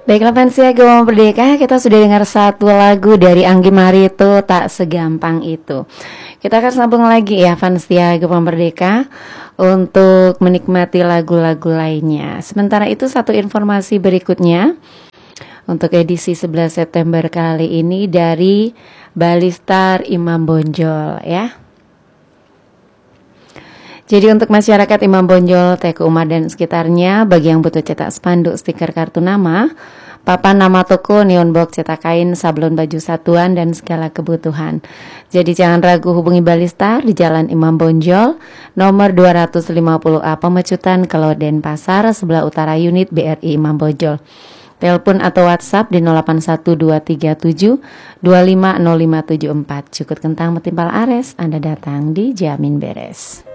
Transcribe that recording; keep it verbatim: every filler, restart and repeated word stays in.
Baiklah fans ya Gema Merdeka, kita sudah dengar satu lagu dari Anggi Marito, Tak Segampang Itu. Kita akan sambung lagi ya fans ya Gema Merdeka untuk menikmati lagu-lagu lainnya. Sementara itu satu informasi berikutnya untuk edisi sebelas September kali ini dari Balistar Imam Bonjol ya. Jadi untuk masyarakat Imam Bonjol, Teku Umar dan sekitarnya, bagi yang butuh cetak spanduk, stiker kartu nama, papan nama toko, neon box, cetak kain, sablon baju satuan, dan segala kebutuhan. Jadi jangan ragu hubungi Balistar di Jalan Imam Bonjol, nomor dua ratus lima puluh A Pemecutan, Keloden Pasar, sebelah utara unit B R I Imam Bonjol. Telepon atau WhatsApp di nol delapan satu dua tiga tujuh dua lima nol lima tujuh empat. Cukup kentang metimpal ares, Anda datang dijamin beres.